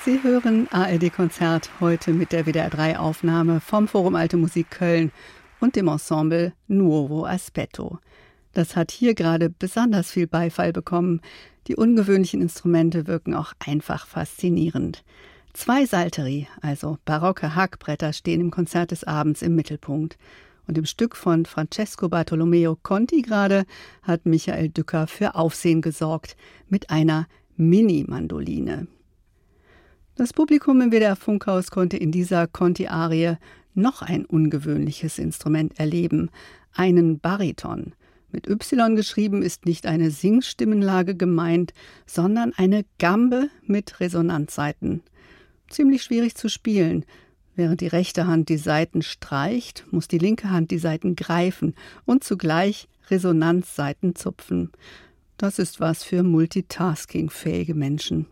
Sie hören ARD-Konzert heute mit der WDR3-Aufnahme vom Forum Alte Musik Köln und dem Ensemble Nuovo Aspetto. Das hat hier gerade besonders viel Beifall bekommen. Die ungewöhnlichen Instrumente wirken auch einfach faszinierend. 2 Salteri, also barocke Hackbretter, stehen im Konzert des Abends im Mittelpunkt. Und im Stück von Francesco Bartolomeo Conti gerade hat Michael Dücker für Aufsehen gesorgt mit einer Mini-Mandoline. Das Publikum im WDR Funkhaus konnte in dieser Conti-Arie noch ein ungewöhnliches Instrument erleben, einen Bariton. Mit Y geschrieben ist nicht eine Singstimmenlage gemeint, sondern eine Gambe mit Resonanzsaiten. Ziemlich schwierig zu spielen. Während die rechte Hand die Saiten streicht, muss die linke Hand die Saiten greifen und zugleich Resonanzsaiten zupfen. Das ist was für multitaskingfähige Menschen.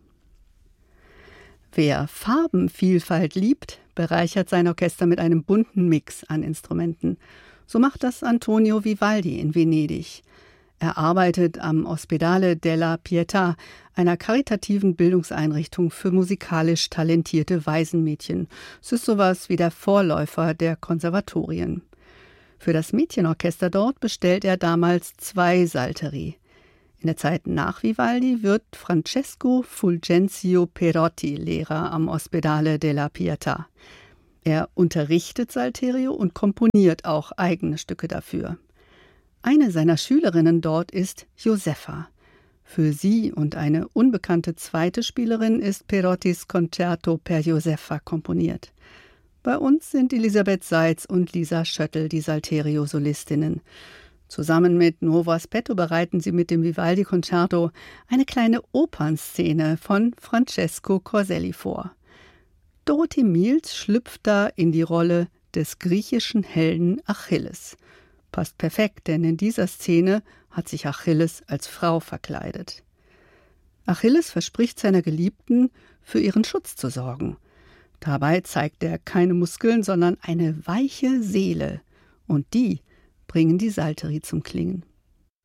Wer Farbenvielfalt liebt, bereichert sein Orchester mit einem bunten Mix an Instrumenten. So macht das Antonio Vivaldi in Venedig. Er arbeitet am Ospedale della Pietà, einer karitativen Bildungseinrichtung für musikalisch talentierte Waisenmädchen. Es ist sowas wie der Vorläufer der Konservatorien. Für das Mädchenorchester dort bestellt er damals 2 Salteri. In der Zeit nach Vivaldi wird Francesco Fulgenzio Perotti Lehrer am Ospedale della Pietà. Er unterrichtet Salterio und komponiert auch eigene Stücke dafür. Eine seiner Schülerinnen dort ist Josefa. Für sie und eine unbekannte zweite Spielerin ist Perottis Concerto per Josefa komponiert. Bei uns sind Elisabeth Seitz und Lisa Schöttl die Salterio-Solistinnen. Zusammen mit Nuovo Aspetto bereiten sie mit dem Vivaldi-Concerto eine kleine Opernszene von Francesco Corselli vor. Dorothee Miels schlüpft da in die Rolle des griechischen Helden Achilles. Passt perfekt, denn in dieser Szene hat sich Achilles als Frau verkleidet. Achilles verspricht seiner Geliebten, für ihren Schutz zu sorgen. Dabei zeigt er keine Muskeln, sondern eine weiche Seele. Und die bringen die Salteri zum Klingen.